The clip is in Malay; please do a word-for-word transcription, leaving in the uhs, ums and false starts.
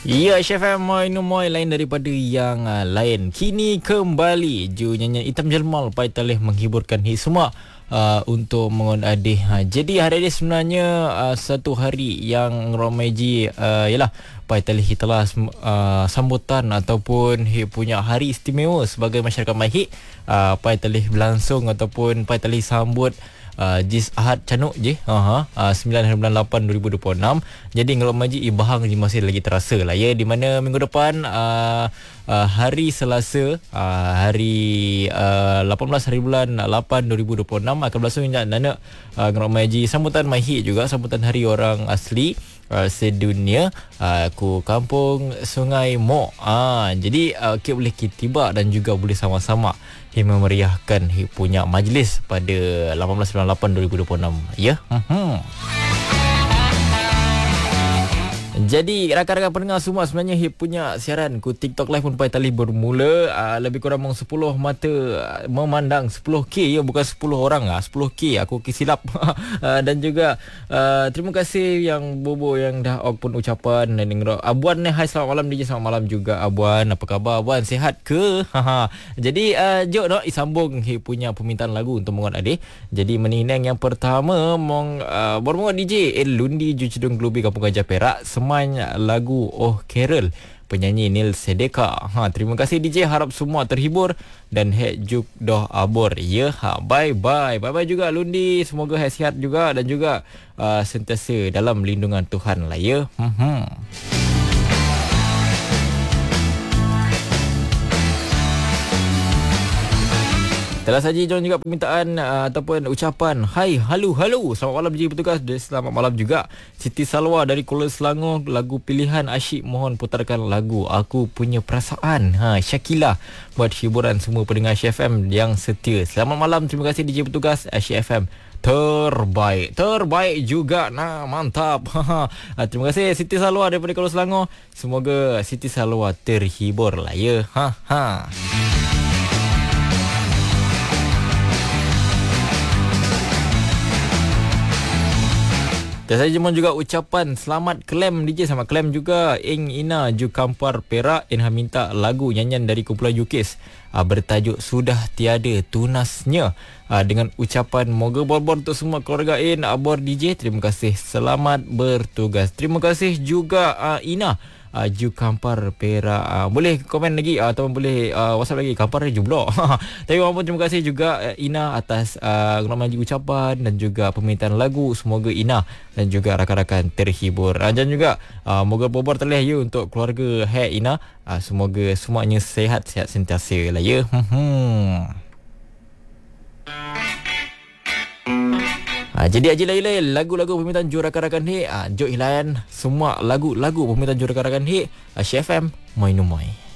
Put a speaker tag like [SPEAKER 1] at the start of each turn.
[SPEAKER 1] Ya, Chef M minum moy lain daripada yang uh, lain. Kini kembali Ju nyanyian Hitam Jelmal pai talih menghiburkan hit semua uh, untuk mengon adih. Ha, jadi hari ini sebenarnya uh, satu hari yang Romeji uh, yalah pai talih telah uh, sambutan ataupun hit punya hari istimewa sebagai masyarakat Mahik. Uh, pai talih berlangsung ataupun pai talih sambut Uh, Jis Ahad Canuk je uh-huh. uh, sembilan hari bulan lapan dua ribu dua puluh enam. Jadi Ngelok Maji Ibahang je masih lagi terasa lah ya. Di mana minggu depan uh, uh, hari Selasa uh, hari uh, lapan belas hari bulan lapan dua ribu dua puluh enam akan berlangsung nana uh, Ngelok Maji sambutan Mahik juga, sambutan hari orang asli Uh, sedunia uh, ku kampung Sungai Mok. Ah, jadi uh, kita boleh tiba dan juga boleh sama-sama memeriahkan punya majlis pada lapan belas bulan lapan dua ribu dua puluh enam. Ya. Hmm. Jadi rakan-rakan pendengar semua, sebenarnya Hip punya siaran ku TikTok live pun pai tali bermula. uh, Lebih kurang mong sepuluh mata uh, memandang sepuluh K ya, bukan sepuluh orang lah, sepuluh K aku kisilap. uh, Dan juga uh, terima kasih yang bobo yang dah ok pun ucapan. Dan Abuan ni, hai selamat malam D J, selamat malam juga Abuan. Apa khabar Abuan, sihat ke? Jadi uh, jom no, isambung Hip punya permintaan lagu untuk mengon adik. Jadi meninang yang pertama mong uh, baru mengon D J El Lundi Ju Cedung Globi Kampung Gajah Perak semai lagu Oh Carol penyanyi Nil Sedeka. Ha, terima kasih D J, harap semua terhibur dan hek juk doh abor. Ya, ha, bye bye. Bye bye juga Lundi. Semoga hek sihat juga dan juga uh, sentiasa dalam lindungan Tuhan lah ya. Hmm. Telah saja join juga permintaan uh, ataupun ucapan hai, halo, halo. Selamat malam D J Petugas. Selamat malam juga Siti Salwa dari Kuala Selangor. Lagu pilihan asyik, mohon putarkan lagu Aku Punya Perasaan. Ha, Syakila buat hiburan semua pendengar Asyik F M yang setia. Selamat malam, terima kasih D J Petugas. Asyik F M terbaik, terbaik juga. Nah, mantap. Terima kasih Siti Salwa daripada Kuala Selangor. Semoga Siti Salwa terhibur lah ya. Ha ha. Dan saya jemput juga ucapan selamat klaim D J, sama klaim juga Ing Ina Ju Kampar Perak. Inha minta lagu nyanyian dari kumpulan Yukis uh, bertajuk Sudah Tiada Tunasnya, uh, dengan ucapan moga bor-bor untuk semua keluarga In Abor D J. Terima kasih, selamat bertugas. Terima kasih juga uh, Ina Uh, Ju Kampar Perak. uh, Boleh komen lagi uh, atau boleh uh, WhatsApp lagi. Kampar je pula. Tapi walaupun terima kasih juga uh, Ina atas uh, Maji ucapan dan juga permintaan lagu. Semoga Ina dan juga rakan-rakan terhibur. uh, Dan juga uh, moga bobor terleh ya untuk keluarga Hek Ina. uh, Semoga semuanya sehat-sehat sentiasa lah ya. Hmm. Ha, jadi aji lain-lain lagu-lagu permintaan ju rakan-rakan Hik. Ha, jom hilayan semua lagu-lagu permintaan ju rakan-rakan Hik. Asyik F M, Moy Numoy.